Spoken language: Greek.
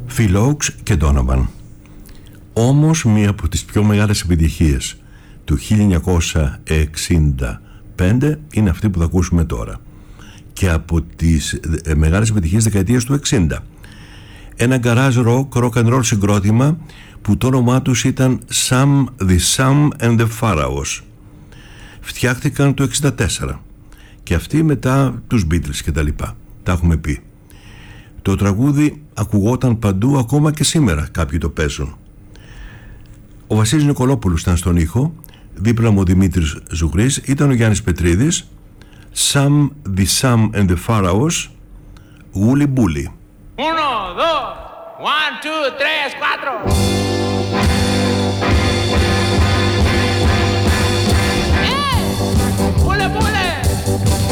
Phil Oakes και Donovan. Όμως μία από τις πιο μεγάλες επιτυχίες του 1965 είναι αυτή που θα ακούσουμε τώρα, και από τις μεγάλες επιτυχίες δεκαετίας του 60. Ένα garage rock and roll συγκρότημα που το όνομά τους ήταν The Sam and the Pharaohs. Φτιάχτηκαν το 1964 και αυτοί μετά τους Beatles και τα λοιπά. Τα έχουμε πει. Το τραγούδι ακουγόταν παντού, ακόμα και σήμερα κάποιοι το παίζουν. Ο Βασίλης Νικολόπουλος ήταν στον ήχο, δίπλα μου ο Δημήτρης Ζουγρής, ήταν ο Γιάννης Πετρίδης. The Sam and the Pharaohs, Woolly Bully. 1, 2, 1, 2, 3, 4.